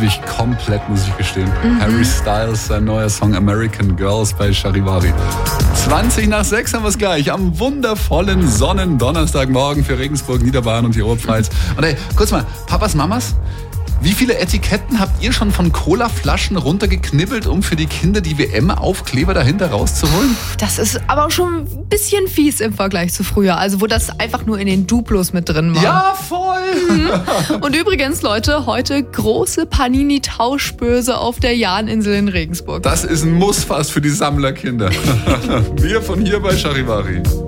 mich komplett, muss ich gestehen. Harry Styles, sein neuer Song American Girls bei Charivari. 20:06 haben wir es gleich. Am wundervollen Sonnendonnerstagmorgen für Regensburg, Niederbayern und die Oberpfalz. Und ey, kurz mal, Papas, Mamas, wie viele Etiketten habt ihr schon von Colaflaschen runtergeknibbelt, um für die Kinder die WM-Aufkleber dahinter rauszuholen? Das ist aber schon ein bisschen fies im Vergleich zu früher, also wo das einfach nur in den Duplos mit drin war. Ja, voll! Und übrigens, Leute, heute große Panini-Tauschbörse auf der Jahninsel in Regensburg. Das ist ein Muss fast für die Sammlerkinder. Wir von hier bei Charivari.